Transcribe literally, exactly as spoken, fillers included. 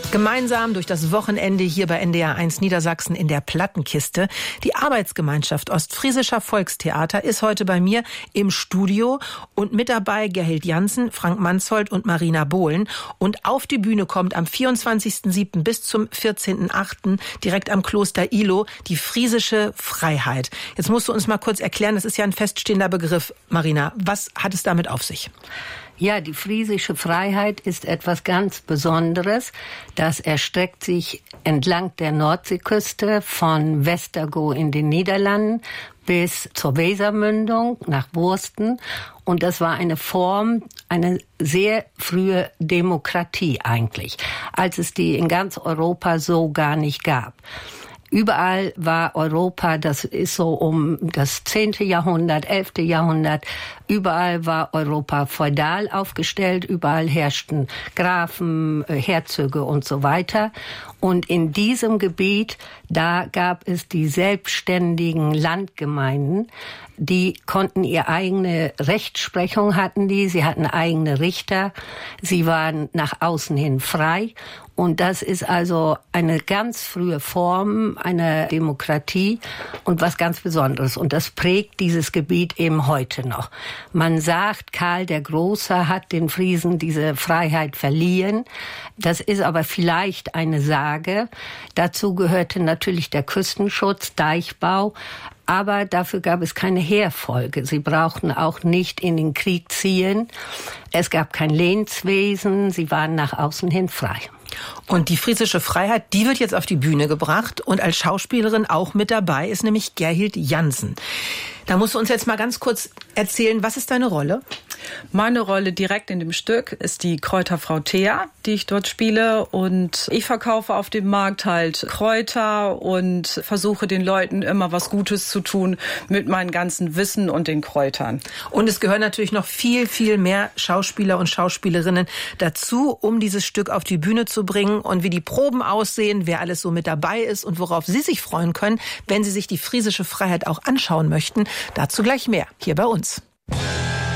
Gemeinsam durch das Wochenende hier bei N D R eins Niedersachsen in der Plattenkiste. Die Arbeitsgemeinschaft Ostfriesischer Volkstheater ist heute bei mir im Studio und mit dabei Gerhild Jansen, Frank Mansholt und Marina Bohlen. Und auf die Bühne kommt am vierundzwanzigsten siebten bis zum vierzehnten achten direkt am Kloster Ihlow die Friesische Freiheit. Jetzt musst du uns mal kurz erklären, das ist ja ein feststehender Begriff, Marina. Was hat es damit auf sich? Ja, die Friesische Freiheit ist etwas ganz Besonderes. Das erstreckt sich entlang der Nordseeküste von Westergo in den Niederlanden bis zur Wesermündung nach Wursten. Und das war eine Form, eine sehr frühe Demokratie eigentlich, als es die in ganz Europa so gar nicht gab. Überall war Europa, das ist so um das zehnte Jahrhundert, elfte Jahrhundert, überall war Europa feudal aufgestellt, überall herrschten Grafen, Herzöge und so weiter. Und in diesem Gebiet, da gab es die selbstständigen Landgemeinden, die konnten ihre eigene Rechtsprechung, hatten die, sie hatten eigene Richter, sie waren nach außen hin frei. Und das ist also eine ganz frühe Form einer Demokratie und was ganz Besonderes. Und das prägt dieses Gebiet eben heute noch. Man sagt, Karl der Große hat den Friesen diese Freiheit verliehen. Das ist aber vielleicht eine Sage. Dazu gehörte natürlich der Küstenschutz, Deichbau. Aber dafür gab es keine Heerfolge. Sie brauchten auch nicht in den Krieg ziehen. Es gab kein Lehnswesen. Sie waren nach außen hin frei. Und die Friesische Freiheit, die wird jetzt auf die Bühne gebracht. Und als Schauspielerin auch mit dabei ist nämlich Gerhild Jansen. Da musst du uns jetzt mal ganz kurz erzählen, was ist deine Rolle? Meine Rolle direkt in dem Stück ist die Kräuterfrau Thea, die ich dort spiele. Und ich verkaufe auf dem Markt halt Kräuter und versuche den Leuten immer was Gutes zu tun mit meinem ganzen Wissen und den Kräutern. Und es gehören natürlich noch viel, viel mehr Schauspieler und Schauspielerinnen dazu, um dieses Stück auf die Bühne zu bringen. Und wie die Proben aussehen, wer alles so mit dabei ist und worauf Sie sich freuen können, wenn Sie sich die Friesische Freiheit auch anschauen möchten, dazu gleich mehr hier bei uns.